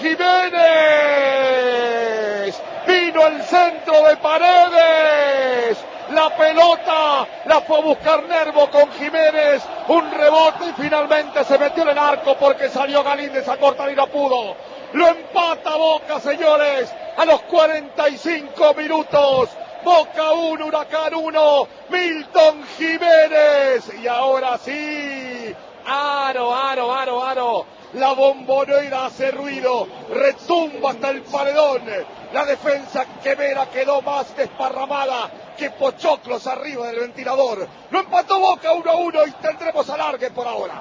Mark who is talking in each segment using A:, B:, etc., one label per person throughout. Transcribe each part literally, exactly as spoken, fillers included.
A: Jiménez. Vino el centro de Paredes. La pelota la fue a buscar Nervo con Jiménez. Un rebote y finalmente se metió en el arco porque salió Galíndez a cortar y no pudo. Lo empata Boca, señores, a los cuarenta y cinco minutos. Boca uno, Huracán uno. Milton Jiménez. Y ahora sí. Aro, aro, aro, aro. La bombonera hace ruido, retumba hasta el paredón. La defensa quemera quedó más desparramada que pochoclos arriba del ventilador. Lo empató Boca uno a uno y tendremos alargue por ahora.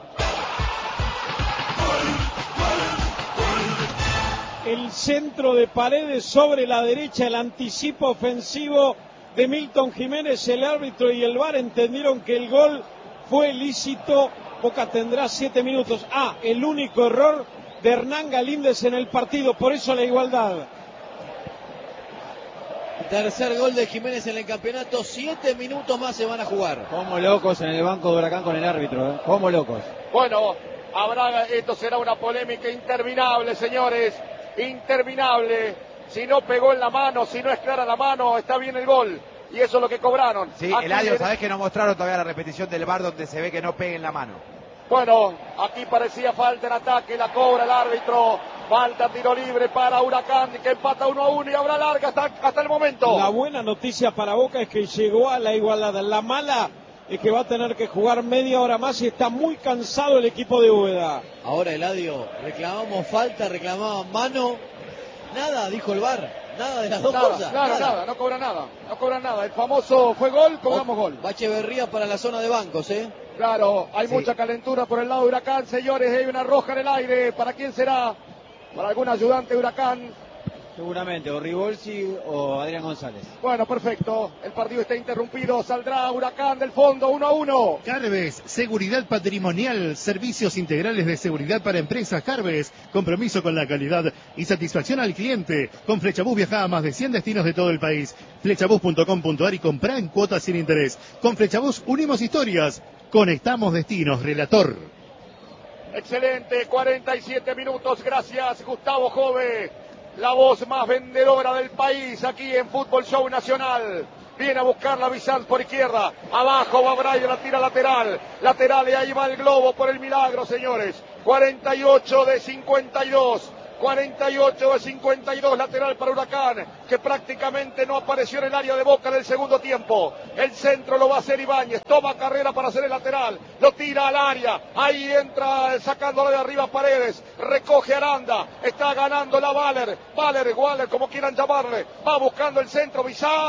B: El centro de Paredes sobre la derecha, el anticipo ofensivo de Milton Jiménez. El árbitro y el V A R entendieron que el gol fue lícito. Boca tendrá siete minutos. Ah, el único error de Hernán Galíndez en el partido, por eso la igualdad.
C: Tercer gol de Jiménez en el campeonato, siete minutos más se van a jugar.
D: Como locos en el banco de Huracán con el árbitro, ¿eh? Como locos.
A: Bueno, habrá, esto será una polémica interminable, señores, interminable. Si no pegó en la mano, si no es clara la mano, está bien el gol. Y eso es lo que cobraron.
E: Sí, aquí Eladio, sabés que no mostraron todavía la repetición del V A R donde se ve que no pegue en la mano.
A: Bueno, aquí parecía falta en ataque, la cobra el árbitro. Falta, tiro libre para Huracán, que empata uno a uno y habrá larga hasta, hasta el momento.
B: La buena noticia para Boca es que llegó a la igualdad. La mala es que va a tener que jugar media hora más y está muy cansado el equipo de Úbeda.
C: Ahora, Eladio, reclamamos falta, reclamaban mano. Nada, dijo el V A R. Nada de las dos
A: nada,
C: cosas.
A: Nada, nada, nada, no cobra nada. No cobra nada. El famoso fue gol, cobramos
C: o,
A: gol.
C: Bacheverría para la zona de bancos, ¿eh?
A: Claro, hay
E: sí.
A: mucha calentura por el lado de Huracán, señores. Hay una roja en el aire. ¿Para quién será? Para algún ayudante de Huracán.
D: Seguramente, o Ribolsi o Adrián González.
A: Bueno, perfecto. El partido está interrumpido. Saldrá Huracán del fondo, uno a uno.
F: Carves, seguridad patrimonial, servicios integrales de seguridad para empresas. Carves, compromiso con la calidad y satisfacción al cliente. Con Flechabús viaja a más de cien destinos de todo el país. Flechabús punto com punto ar y comprá en cuotas sin interés. Con Flechabús unimos historias, conectamos destinos. Relator.
A: Excelente, cuarenta y siete minutos. Gracias, Gustavo Jove. La voz más vendedora del país aquí en Fútbol Show Nacional. Viene a buscar la Bizanz por izquierda. Abajo va Brian, la tira lateral. Lateral y ahí va el globo por el milagro, señores. cuarenta y ocho de cincuenta y dos. cuarenta y ocho de cincuenta y dos, lateral para Huracán, que prácticamente no apareció en el área de Boca en el segundo tiempo. El centro lo va a hacer Ibáñez, toma carrera para hacer el lateral, lo tira al área, ahí entra sacándola de arriba Paredes, recoge Aranda, está ganando la Valer, Valer, Waller, como quieran llamarle, va buscando el centro,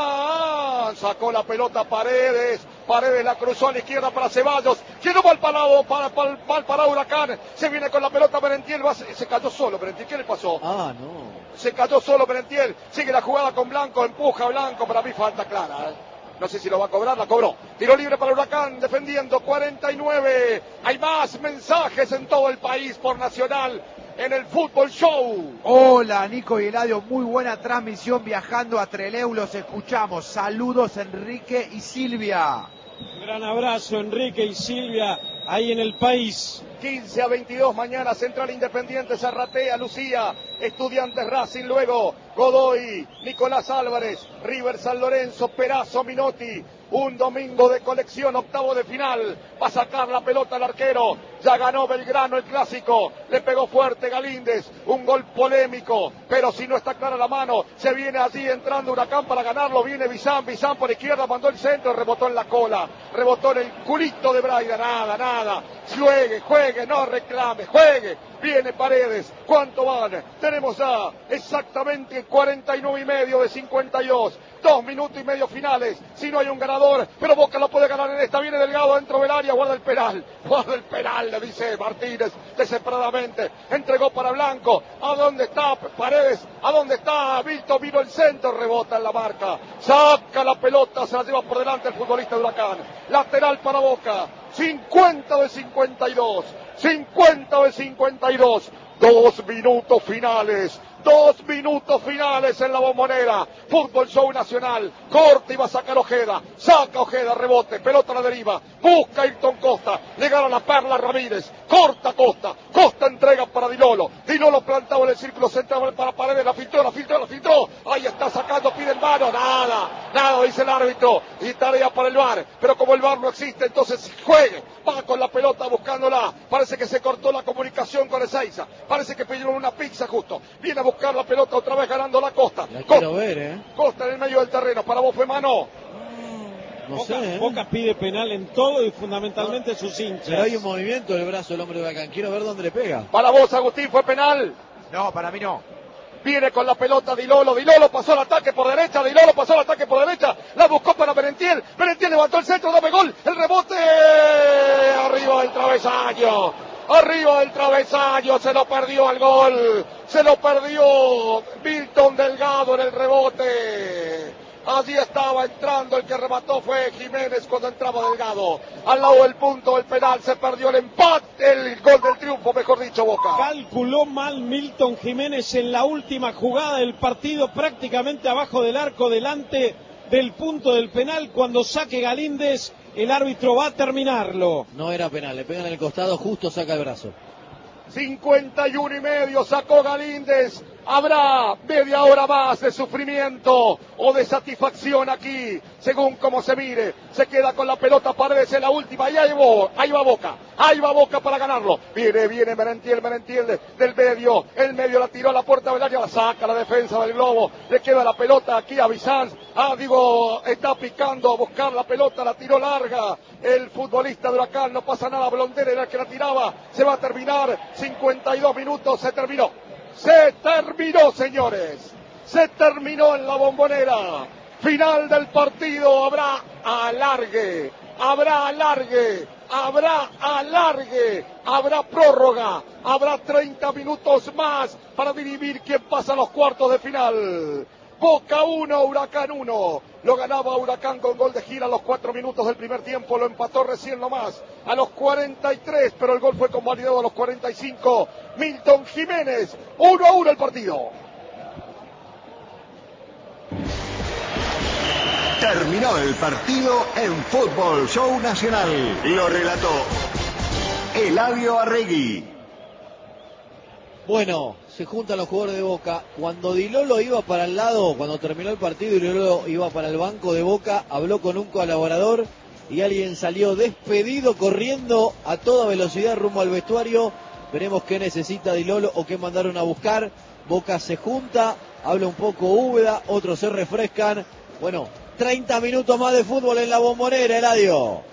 A: Bizán, sacó la pelota Paredes, Paredes la cruzó a la izquierda para Ceballos, que no va al parado, para, para, para, para Huracán, se viene con la pelota Merentiel, va, se cayó solo Merentiel, ¿qué le pasó?
C: Ah, no.
A: Se cayó solo Merentiel, sigue la jugada con Blanco, empuja Blanco, para mí falta clara, ¿eh? No sé si lo va a cobrar, la cobró. Tiro libre para Huracán, defendiendo, cuarenta y nueve. Hay más mensajes en todo el país por Nacional en el Fútbol Show.
E: Hola, Nico y Eladio, muy buena transmisión viajando a Trelew, los escuchamos. Saludos, Enrique y Silvia.
B: Un gran abrazo, Enrique y Silvia, ahí en el país.
A: quince a veintidós mañana, Central Independiente, Zarratea, Lucía, Estudiantes Racing, luego Godoy, Nicolás Álvarez, River San Lorenzo, Perazo, Minotti. Un domingo de colección, octavo de final, va a sacar la pelota al arquero, ya ganó Belgrano el clásico, le pegó fuerte Galíndez, un gol polémico, pero si no está clara la mano, se viene allí entrando Huracán para ganarlo, viene Bizán, Bizán por izquierda, mandó el centro, rebotó en la cola, rebotó en el culito de Braida, nada, nada, juegue, juegue, no reclame, juegue, viene Paredes, ¿cuánto van? Tenemos ya exactamente cuarenta y nueve y medio de cincuenta y dos, dos minutos y medio finales, si no hay un ganador, pero Boca lo puede ganar en esta, viene Delgado dentro del área, guarda el penal, guarda el penal, le dice Martínez desesperadamente, entregó para Blanco, ¿a dónde está Paredes? ¿A dónde está Víctor? Vino el centro, rebota en la marca, saca la pelota, se la lleva por delante el futbolista de Huracán, lateral para Boca, cincuenta de cincuenta y dos, cincuenta de cincuenta y dos, dos minutos finales, dos minutos finales en la Bombonera, Fútbol Show Nacional. Corta y va a sacar Ojeda. Saca Ojeda, rebote, pelota a la deriva. Busca Ayrton Costa. Le gana la Perla Ramírez. Corta Costa. Costa entrega para Dilolo. Dilolo plantado en el círculo central para Paredes. La filtró, la filtró, la filtró. Ahí está sacando, pide el mano. Nada, nada, dice el árbitro. Y tarea para el V A R. Pero como el V A R no existe, entonces juegue. Va con la pelota buscándola. Parece que se cortó la comunicación con Ezeiza. Parece que pidieron una pizza justo. Viene a buscar la pelota otra vez ganando la Costa.
C: La
A: Costa,
C: quiero ver, ¿eh?
A: Costa en el medio del terreno. Para vos fue mano.
C: No
B: Boca,
C: sé, ¿eh?
B: Boca pide penal en todo y fundamentalmente sus hinchas.
C: Pero hay un movimiento del brazo del hombre de Huracán. Quiero ver dónde le pega.
A: Para vos, Agustín, fue penal.
E: No, para mí no.
A: Viene con la pelota Dilolo, Dilolo pasó el ataque por derecha, Dilolo pasó el ataque por derecha, la buscó para Merentiel, Merentiel levantó el centro, dame gol, el rebote, arriba del travesaño, arriba del travesaño, se lo perdió al gol, se lo perdió Milton Delgado en el rebote. Allí estaba entrando, el que remató fue Jiménez cuando entraba Delgado. Al lado del punto del penal se perdió el empate, el gol del triunfo, mejor dicho, Boca.
B: Calculó mal Milton Jiménez en la última jugada del partido, prácticamente abajo del arco, delante del punto del penal. Cuando saque Galíndez, el árbitro va a terminarlo.
C: No era penal, le pegan en el costado, justo saca el brazo.
A: cincuenta y uno y medio sacó Galíndez. Habrá media hora más de sufrimiento o de satisfacción aquí, según como se mire. Se queda con la pelota Paredes en la última y ahí va, ahí va Boca, ahí va Boca para ganarlo. Viene, viene Merentiel, Merentiel de, del medio, el medio la tiró a la puerta del área, la saca la defensa del Globo, le queda la pelota aquí a Bizanz. Ah, digo, está picando a buscar la pelota, la tiró larga el futbolista de Huracán, no pasa nada, Blondera era el que la tiraba. Se va a terminar, cincuenta y dos minutos, se terminó. Se terminó, señores. Se terminó en la Bombonera. Final del partido. Habrá alargue. Habrá alargue. Habrá alargue. Habrá prórroga. Habrá treinta minutos más para dirimir quién pasa a los cuartos de final. Boca uno, Huracán uno. Lo ganaba Huracán con gol de Gira a los cuatro minutos del primer tiempo. Lo empató recién nomás a los cuarenta y tres, pero el gol fue convalidado a los cuarenta y cinco. Milton Jiménez, uno a uno el partido.
G: Terminó el partido en Fútbol Show Nacional. Lo relató Eladio Arregui.
C: Bueno, se juntan los jugadores de Boca. Cuando Dilolo iba para el lado, cuando terminó el partido y Dilolo iba para el banco de Boca, habló con un colaborador y alguien salió despedido corriendo a toda velocidad rumbo al vestuario. Veremos qué necesita Dilolo o qué mandaron a buscar. Boca se junta, habla un poco Úbeda, otros se refrescan. Bueno, treinta minutos más de fútbol en la Bombonera, Eladio.